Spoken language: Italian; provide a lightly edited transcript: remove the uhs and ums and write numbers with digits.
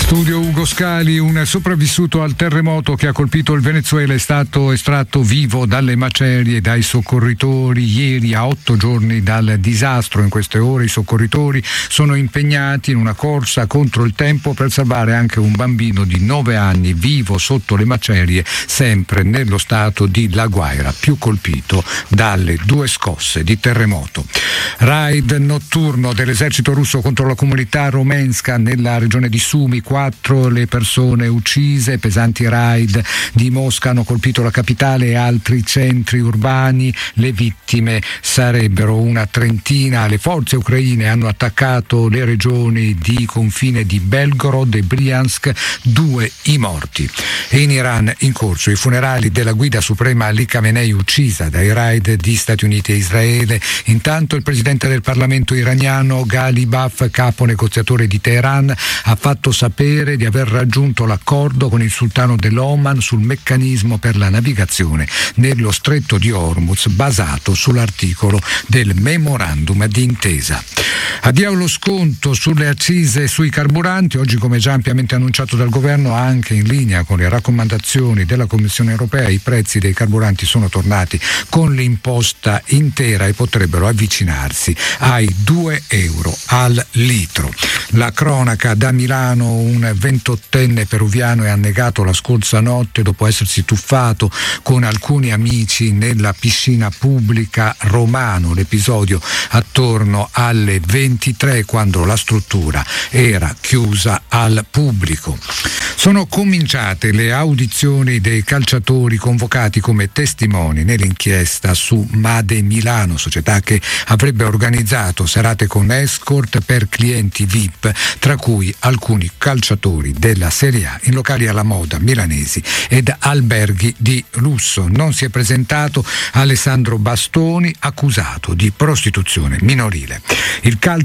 Studio Ugo Scali. Un sopravvissuto al terremoto che ha colpito il Venezuela è stato estratto vivo dalle macerie dai soccorritori ieri, a 8 giorni dal disastro. In queste ore i soccorritori sono impegnati in una corsa contro il tempo per salvare anche un bambino di 9 anni vivo sotto le macerie, sempre nello stato di La Guaira, più colpito dalle 2 scosse di terremoto. Raid notturno dell'esercito russo contro la comunità romenska nella regione di Sumi. 4 le persone uccise. Pesanti raid di Mosca hanno colpito la capitale e altri centri urbani. Le vittime sarebbero una trentina. Le forze ucraine hanno attaccato le regioni di confine di Belgorod e Briansk. 2 i morti. E in Iran in corso i funerali della guida suprema Ali Khamenei, uccisa dai raid di Stati Uniti e Israele. Intanto il presidente del Parlamento iraniano Ghalibaf, capo negoziatore di Teheran, ha fatto sapere di aver raggiunto l'accordo con il sultano dell'Oman sul meccanismo per la navigazione nello stretto di Hormuz, basato sull'articolo del memorandum di intesa. Addio allo sconto sulle accise sui carburanti. Oggi, come già ampiamente annunciato dal governo, anche in linea con le raccomandazioni della Commissione europea, i prezzi dei carburanti sono tornati con l'imposta intera e potrebbero avvicinarsi ai 2 euro al litro. La cronaca da Milano: un 28enne peruviano è annegato la scorsa notte dopo essersi tuffato con alcuni amici nella piscina pubblica Romano. L'episodio attorno alle 23, quando la struttura era chiusa al pubblico. Sono cominciate le audizioni dei calciatori convocati come testimoni nell'inchiesta su Made Milano, società che avrebbe organizzato serate con escort per clienti VIP, tra cui alcuni calciatori della Serie A, in locali alla moda milanesi ed alberghi di lusso. Non si è presentato Alessandro Bastoni, accusato di prostituzione minorile. Il calcio